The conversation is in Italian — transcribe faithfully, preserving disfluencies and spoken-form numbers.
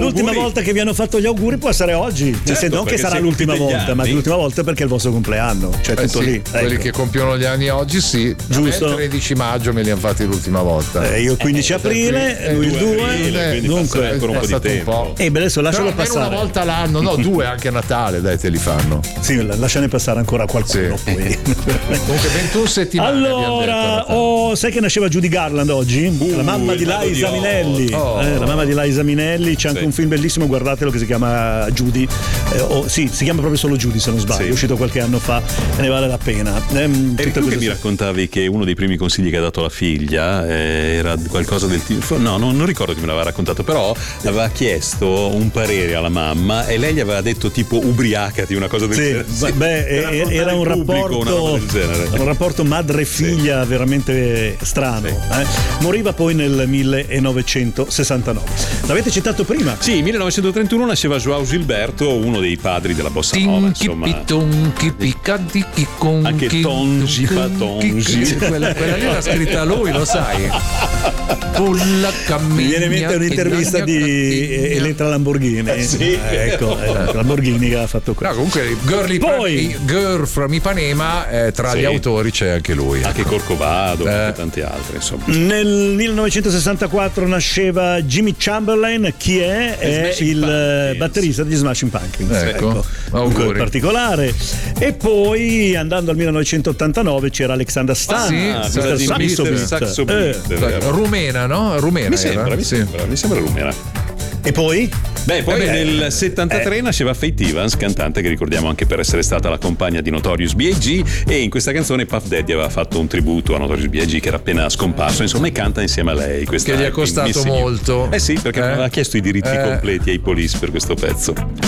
l'ultima auguri. volta che vi hanno fatto gli auguri può essere oggi. Nel Certo, senso, non che perché sarà se l'ultima compite gli volta, ma anni. l'ultima volta perché è il vostro compleanno. Cioè, Eh tutto sì, lì. quelli Ecco. che compiono gli anni oggi sì. Giusto. Il tredici maggio me li hanno fatti l'ultima volta. Eh, io il quindici aprile, eh, lui il due due. aprile, quindi Dunque, passerà ancora un è po' di stato un tempo. po'. E beh, adesso lascialo Però almeno passare. una volta l'anno, no, due anche a Natale, dai, te li fanno. Sì, lasciane passare ancora qualcuno. Sì. Poi. Comunque ventuno settimane. abbiamo detto, Allora, Natale. oh, sai che nasceva Judy Garland oggi? la mamma di il mago Liza di Oz. Minelli. Oh. Eh, la mamma di Liza Minelli. C'è anche Sì. un film bellissimo, guardatelo, che si chiama Judy. Eh, oh, sì, si chiama proprio solo Judy, se non sbaglio. Sì. È uscito qualche anno fa e ne vale la pena. Ehm, Eri tutte tu che queste- mi raccontavi che uno dei primi consigli che ha dato la figlia eh, era qualcosa del tipo. No, non, non ricordo chi me l'aveva raccontato, però aveva chiesto un parere alla mamma e lei gli aveva detto tipo ubriacati, una cosa del Sì, genere. beh, beh, Per era, affrontare era un il pubblico, rapporto una roba del genere. un rapporto madre-figlia veramente strano. Sì. eh. Moriva poi nel millenovecentosessantanove. L'avete citato prima? Sì, millenovecentotrentuno nasceva João Gilberto, uno dei padri della bossa nova, insomma. Tinchi piccanti con Anche Tongi fa Tongi. Quella, quella lì l'ha scritta lui, lo sai. Pulla cammina. Mi viene in mente un'intervista di Elettra Lamborghini. Eh, sì. Eh, ecco, eh, Lamborghini che ha fatto questo. No, comunque Girl, Poi- Girl from Ipanema, eh, tra Sì. gli autori c'è anche lui. Anche Corcovado, Eh. anche tanti altri, insomma. Nel millenovecentosessantaquattro nasceva Jimmy Chamberlain. Chi è? E È Smashing il Pumpkins. batterista degli Smashing Pumpkins. Ecco, Dunque, auguri. particolare. E poi andando al millenovecentottantanove c'era Alexander Stan, Ah, sì? mister quella di Saxo Beat, Beat. Saxo Eh, Beat, vero. Rumena, no? Rumena Mi era? sembra, mi Sì. sembra, mi sembra rumena. E poi? Beh, poi Eh beh, nel settantatré nasceva Faith Evans, cantante che ricordiamo anche per essere stata la compagna di Notorious B I G, e in questa canzone Puff Daddy aveva fatto un tributo a Notorious B I G che era appena scomparso, insomma, e canta insieme a lei. Questa Che gli è costato Miss You. molto. Eh sì, perché Eh? non aveva chiesto i diritti Eh. completi ai Police per questo pezzo.